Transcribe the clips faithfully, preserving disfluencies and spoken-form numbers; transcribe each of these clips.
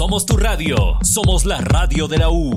Somos tu radio, somos la radio de la U.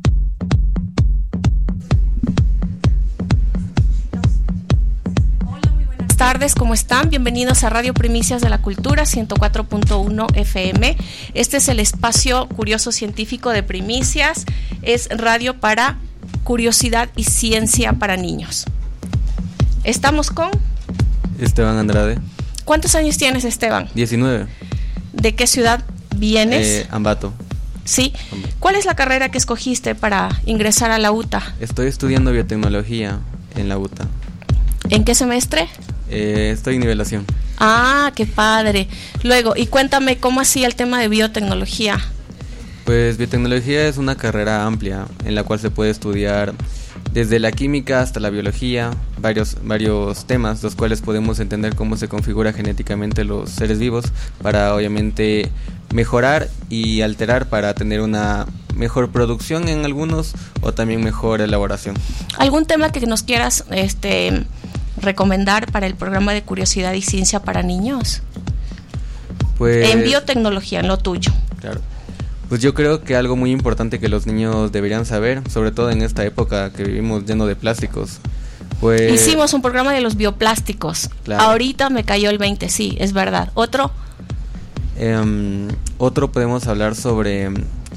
Buenas tardes, ¿cómo están? Bienvenidos a Radio Primicias de la Cultura ciento cuatro punto uno F M. Este es el espacio curioso científico de Primicias. Es radio para curiosidad y ciencia para niños. Estamos con Esteban Andrade. ¿Cuántos años tienes, Esteban? diecinueve. ¿De qué ciudad vienes? Eh, Ambato. Sí. ¿Cuál es la carrera que escogiste para ingresar a la U T A? Estoy estudiando biotecnología en la U T A. ¿En qué semestre? Eh, estoy en nivelación. Ah, qué padre. Luego, y cuéntame cómo hacía el tema de biotecnología. Pues biotecnología es una carrera amplia en la cual se puede estudiar desde la química hasta la biología, varios, varios temas, los cuales podemos entender cómo se configura genéticamente los seres vivos para obviamente mejorar y alterar para tener una mejor producción en algunos o también mejor elaboración. ¿Algún tema que nos quieras este, recomendar para el programa de curiosidad y ciencia para niños? Pues, en biotecnología, en lo tuyo. Claro. Pues yo creo que algo muy importante que los niños deberían saber, sobre todo en esta época que vivimos lleno de plásticos, pues... Hicimos un programa de los bioplásticos. Claro. Ahorita me cayó el veinte, sí, es verdad. ¿Otro? Eh, otro podemos hablar sobre...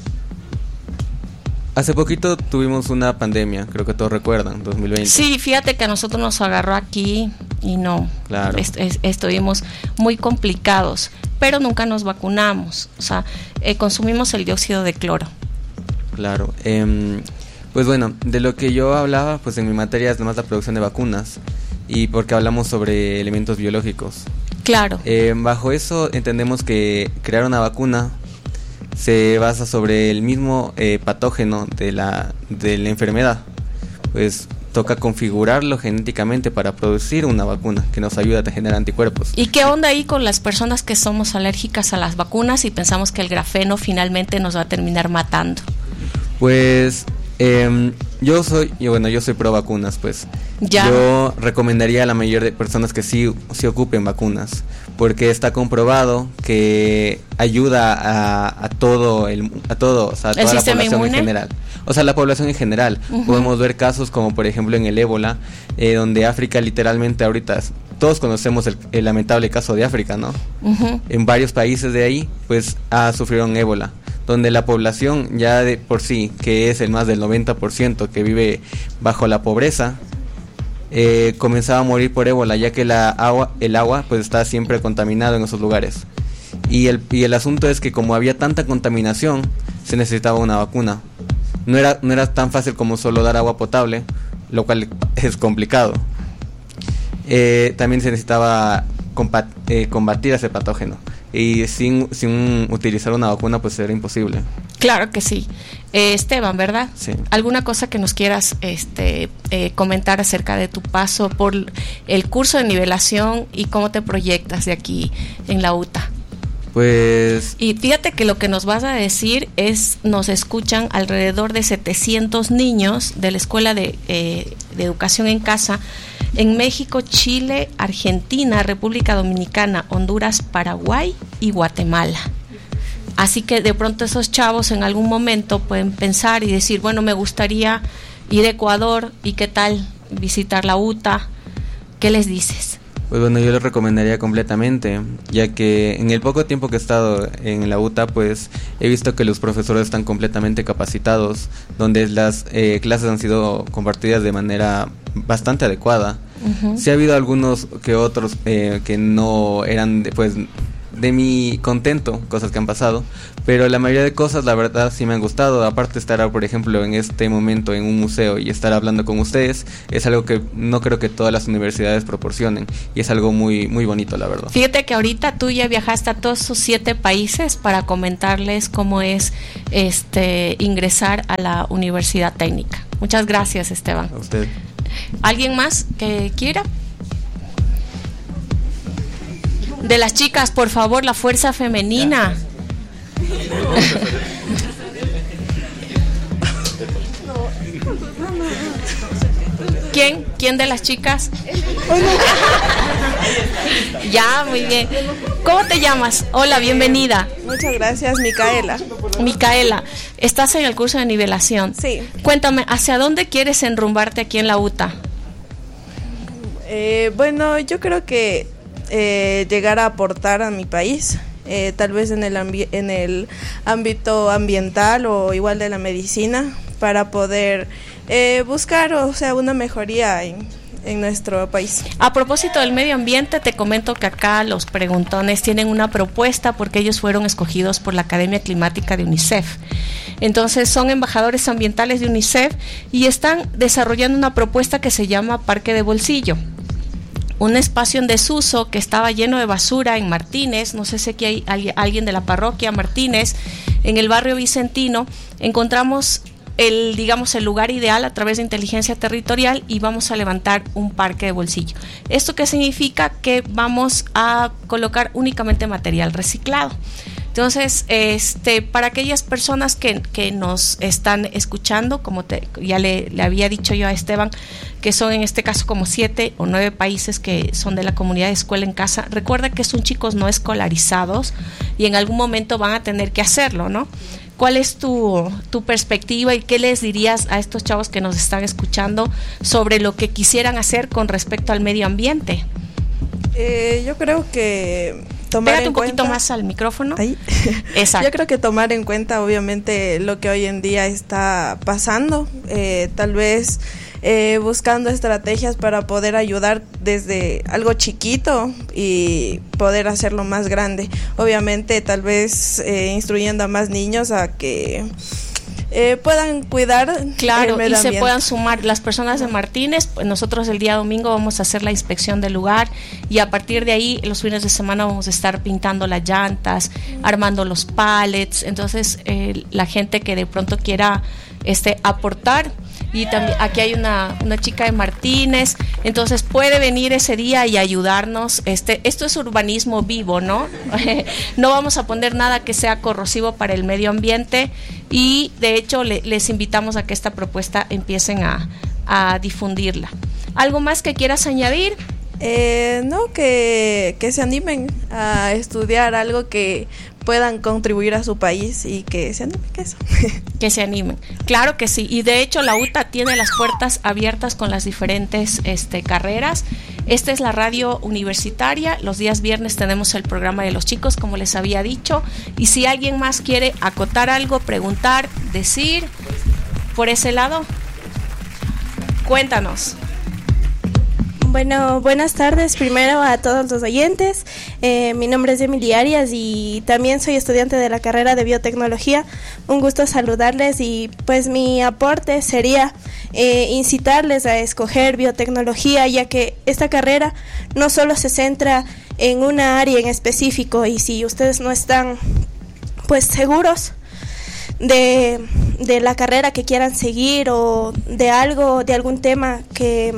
Hace poquito tuvimos una pandemia, creo que todos recuerdan, dos mil veinte. Sí, fíjate que a nosotros nos agarró aquí y no, claro. est- est- estuvimos muy complicados, pero nunca nos vacunamos, o sea, eh, consumimos el dióxido de cloro. Claro, eh, pues bueno, de lo que yo hablaba, pues en mi materia es más la producción de vacunas, y porque hablamos sobre elementos biológicos. Claro. Eh, bajo eso entendemos que crear una vacuna se basa sobre el mismo eh, patógeno de la, de la enfermedad. Pues toca configurarlo genéticamente para producir una vacuna que nos ayuda a generar anticuerpos. ¿Y qué onda ahí con las personas que somos alérgicas a las vacunas y pensamos que el grafeno finalmente nos va a terminar matando? Pues eh, yo soy, y bueno, yo soy pro vacunas, pues. Ya. Yo recomendaría a la mayoría de personas que sí, sí ocupen vacunas, porque está comprobado que ayuda a, a todo el a todo, o sea, a toda la población inmune? en general. O sea, la población en general. Uh-huh. Podemos ver casos como por ejemplo en el ébola, eh, donde África literalmente ahorita todos conocemos el, el lamentable caso de África, ¿no? Uh-huh. En varios países de ahí, pues, ha sufrido un ébola, donde la población ya de por sí, que es el más del noventa por ciento que vive bajo la pobreza, eh, comenzaba a morir por ébola, ya que la agua, el agua pues está siempre contaminado en esos lugares. Y el, y el asunto es que como había tanta contaminación, se necesitaba una vacuna. No era, no era tan fácil como solo dar agua potable, lo cual es complicado. Eh, también se necesitaba combat, eh, combatir ese patógeno. Y sin, sin utilizar una vacuna pues era imposible. Claro que sí. eh, Esteban, ¿verdad? Sí. ¿Alguna cosa que nos quieras este, eh, comentar acerca de tu paso por el curso de nivelación y cómo te proyectas de aquí en la U T A? Pues... Y fíjate que lo que nos vas a decir es, nos escuchan alrededor de setecientos niños de la Escuela de, eh, de Educación en Casa en México, Chile, Argentina, República Dominicana, Honduras, Paraguay y Guatemala. Así que de pronto esos chavos en algún momento pueden pensar y decir, bueno, me gustaría ir a Ecuador y qué tal visitar la U T A. ¿Qué les dices? Pues bueno, yo les recomendaría completamente, ya que en el poco tiempo que he estado en la U T A, pues he visto que los profesores están completamente capacitados, donde las eh, clases han sido compartidas de manera bastante adecuada. Uh-huh. Sí ha habido algunos que otros eh, que no eran de, pues de mi contento, cosas que han pasado, pero la mayoría de cosas la verdad sí me han gustado. Aparte de estar por ejemplo en este momento en un museo y estar hablando con ustedes, es algo que no creo que todas las universidades proporcionen, y es algo muy muy bonito, la verdad. Fíjate que ahorita tú ya viajaste a todos esos siete países para comentarles cómo es este ingresar a la Universidad Técnica. Muchas gracias, Esteban. A usted. ¿Alguien más que quiera? De las chicas, por favor, la fuerza femenina. ¿Quién? ¿Quién de las chicas? Ya, muy bien. ¿Cómo te llamas? Hola, bienvenida. Muchas gracias, Micaela. Micaela, estás en el curso de nivelación. Sí. Cuéntame, ¿hacia dónde quieres enrumbarte aquí en la U T A? Eh, bueno, yo creo que eh, llegar a aportar a mi país, eh, tal vez en el, ambi- en el ámbito ambiental o igual de la medicina, para poder eh, buscar, o sea, una mejoría en, en nuestro país. A propósito del medio ambiente, te comento que acá los preguntones tienen una propuesta porque ellos fueron escogidos por la Academia Climática de UNICEF. Entonces son embajadores ambientales de UNICEF y están desarrollando una propuesta que se llama Parque de Bolsillo. Un espacio en desuso que estaba lleno de basura en Martínez, no sé si aquí hay alguien de la parroquia Martínez, en el barrio Vicentino, encontramos el, digamos, el lugar ideal a través de inteligencia territorial y vamos a levantar un parque de bolsillo. ¿Esto qué significa? Que vamos a colocar únicamente material reciclado. Entonces, este, para aquellas personas que, que nos están escuchando, como te, ya le, le había dicho yo a Esteban, que son en este caso como siete o nueve países que son de la comunidad de Escuela en Casa, recuerda que son chicos no escolarizados y en algún momento van a tener que hacerlo, ¿no? ¿Cuál es tu, tu perspectiva y qué les dirías a estos chavos que nos están escuchando sobre lo que quisieran hacer con respecto al medio ambiente? Eh, yo creo que tomar Pégate en un poquito cuenta, más al micrófono. Ahí. Exacto. Yo creo que tomar en cuenta, obviamente, lo que hoy en día está pasando, eh, tal vez eh, buscando estrategias para poder ayudar desde algo chiquito y poder hacerlo más grande. Obviamente, tal vez eh, instruyendo a más niños a que Eh, puedan cuidar claro, el medio y se ambiente. puedan sumar las personas de Martínez. Pues nosotros el día domingo vamos a hacer la inspección del lugar y a partir de ahí los fines de semana vamos a estar pintando las llantas, armando los pallets. Entonces eh, la gente que de pronto quiera este aportar, y también aquí hay una, una chica de Martínez, entonces puede venir ese día y ayudarnos. Este, esto es urbanismo vivo, ¿no? No vamos a poner nada que sea corrosivo para el medio ambiente y de hecho le, les invitamos a que esta propuesta empiecen a, a difundirla. ¿Algo más que quieras añadir? Eh, no, que, que se animen a estudiar algo que puedan contribuir a su país y que se animen, que eso. Que se animen, claro que sí, y de hecho la U T A tiene las puertas abiertas con las diferentes este, carreras. Esta es la radio universitaria, los días viernes tenemos el programa de los chicos, como les había dicho, y si alguien más quiere acotar algo, preguntar, decir, por ese lado, cuéntanos. Bueno, buenas tardes primero a todos los oyentes. Eh, mi nombre es Emily Arias y también soy estudiante de la carrera de biotecnología. Un gusto saludarles y pues mi aporte sería eh, incitarles a escoger biotecnología, ya que esta carrera no solo se centra en una área en específico y si ustedes no están pues seguros de, de la carrera que quieran seguir o de algo, de algún tema que...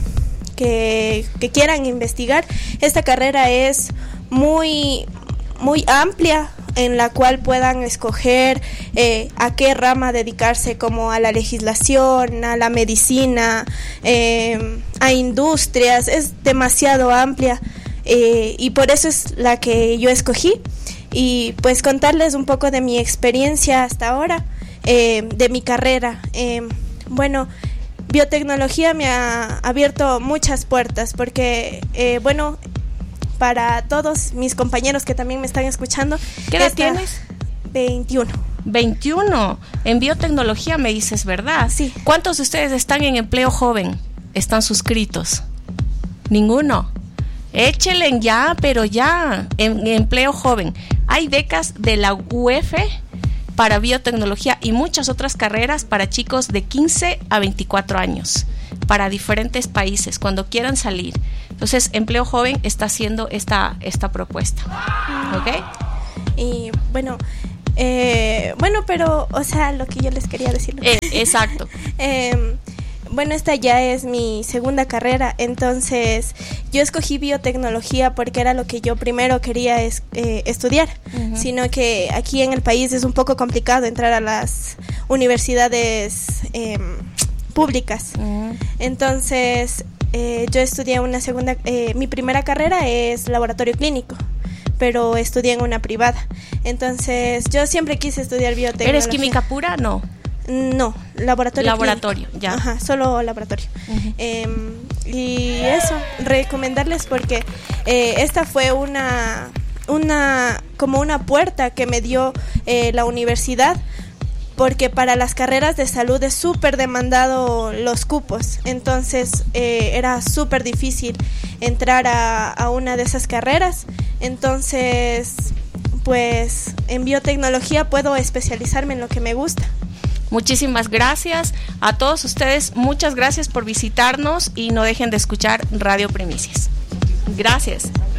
Que, que quieran investigar, esta carrera es muy, muy amplia en la cual puedan escoger eh, a qué rama dedicarse, como a la legislación, a la medicina, eh, a industrias, es demasiado amplia eh, y por eso es la que yo escogí y pues contarles un poco de mi experiencia hasta ahora, eh, de mi carrera. Eh, bueno, biotecnología me ha abierto muchas puertas porque, eh, bueno, para todos mis compañeros que también me están escuchando. ¿Qué edad tienes? veintiuno. veintiuno. En biotecnología me dices, ¿verdad? Sí. ¿Cuántos de ustedes están en empleo joven? ¿Están suscritos? Ninguno. Échelen ya, pero ya, en, en empleo joven. Hay becas de la U F para biotecnología y muchas otras carreras para chicos de quince a veinticuatro años, para diferentes países, cuando quieran salir. Entonces, Empleo Joven está haciendo esta, esta propuesta. ¿Ok? Y bueno, eh, bueno, pero, o sea, lo que yo les quería decir. Eh, exacto. eh, Bueno, esta ya es mi segunda carrera, entonces yo escogí biotecnología porque era lo que yo primero quería es, eh, estudiar, uh-huh. Sino que aquí en el país es un poco complicado entrar a las universidades eh, públicas. Uh-huh. Entonces eh, yo estudié una segunda, eh, mi primera carrera es laboratorio clínico, pero estudié en una privada. Entonces, yo siempre quise estudiar biotecnología. ¿Eres química pura? No. No, laboratorio. Laboratorio, clínico. ya. Ajá, solo laboratorio. Uh-huh. Eh, y eso, recomendarles porque eh, esta fue una, una, como una puerta que me dio eh, la universidad, porque para las carreras de salud es súper demandado los cupos, entonces eh, era súper difícil entrar a, a una de esas carreras. Entonces, pues en biotecnología puedo especializarme en lo que me gusta. Muchísimas gracias a todos ustedes, muchas gracias por visitarnos y no dejen de escuchar Radio Primicias. Gracias.